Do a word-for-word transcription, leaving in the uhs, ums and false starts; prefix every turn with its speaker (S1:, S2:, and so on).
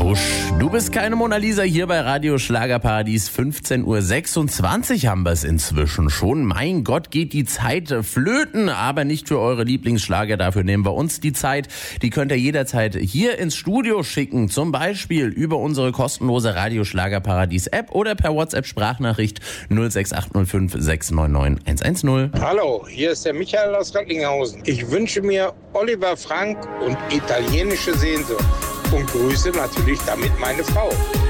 S1: Busch. Du bist keine Mona Lisa hier bei Radio Schlagerparadies. fünfzehn Uhr sechsundzwanzig haben wir es inzwischen schon. Mein Gott, geht die Zeit flöten, aber nicht für eure Lieblingsschlager. Dafür nehmen wir uns die Zeit. Die könnt ihr jederzeit hier ins Studio schicken. Zum Beispiel über unsere kostenlose Radio Schlagerparadies App oder per WhatsApp-Sprachnachricht null sechs acht null fünf sechs neun neun eins eins null.
S2: Hallo, hier ist der Michael aus Recklinghausen. Ich wünsche mir Oliver Frank und italienische Sehnsucht und grüße natürlich damit meine Frau.